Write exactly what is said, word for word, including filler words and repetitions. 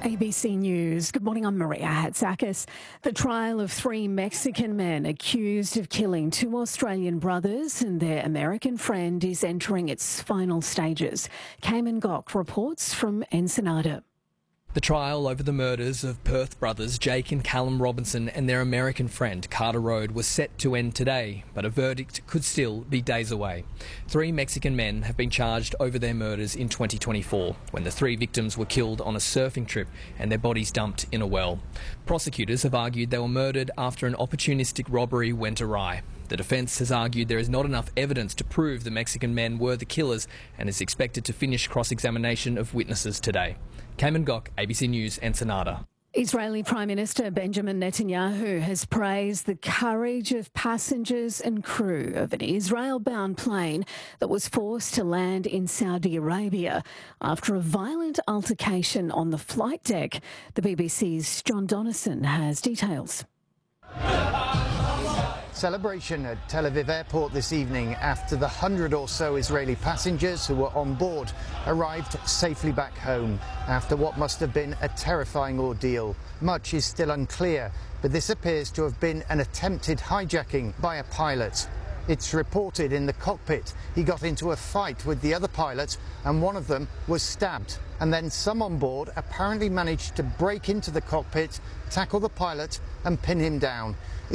A B C News. Good morning, I'm Maria Hatzakis. The trial of three Mexican men accused of killing two Australian brothers and their American friend is entering its final stages. Cayman Gok reports from Ensenada. The trial over the murders of Perth brothers Jake and Callum Robinson and their American friend Carter Road was set to end today, but a verdict could still be days away. Three Mexican men have been charged over their murders in twenty twenty-four, when the three victims were killed on a surfing trip and their bodies dumped in a well. Prosecutors have argued they were murdered after an opportunistic robbery went awry. The defence has argued there is not enough evidence to prove the Mexican men were the killers and is expected to finish cross-examination of witnesses today. Cayman Gok, A B C News, Ensenada. Israeli Prime Minister Benjamin Netanyahu has praised the courage of passengers and crew of an Israel-bound plane that was forced to land in Saudi Arabia after a violent altercation on the flight deck. The B B C's John Donnison has details. Celebration at Tel Aviv airport this evening after the hundred or so Israeli passengers who were on board arrived safely back home after what must have been a terrifying ordeal. Much is still unclear, but this appears to have been an attempted hijacking by a pilot. It's reported in the cockpit he got into a fight with the other pilot and one of them was stabbed. And then some on board apparently managed to break into the cockpit, tackle the pilot and pin him down.